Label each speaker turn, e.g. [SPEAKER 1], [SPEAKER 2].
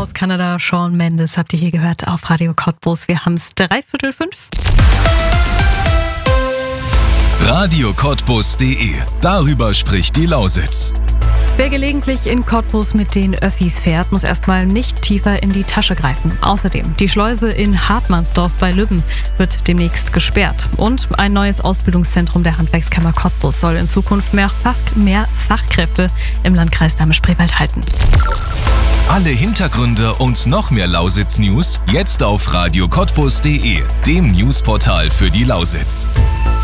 [SPEAKER 1] Aus Kanada, Shawn Mendes habt ihr hier gehört auf Radio Cottbus. Wir haben es 5:15.
[SPEAKER 2] radiocottbus.de. Darüber spricht die Lausitz.
[SPEAKER 1] Wer gelegentlich in Cottbus mit den Öffis fährt, muss erstmal nicht tiefer in die Tasche greifen. Außerdem, die Schleuse in Hartmannsdorf bei Lübben wird demnächst gesperrt. Und ein neues Ausbildungszentrum der Handwerkskammer Cottbus soll in Zukunft mehr Fachkräfte im Landkreis Dahme-Spreewald halten.
[SPEAKER 2] Alle Hintergründe und noch mehr Lausitz-News jetzt auf radiocottbus.de, dem Newsportal für die Lausitz.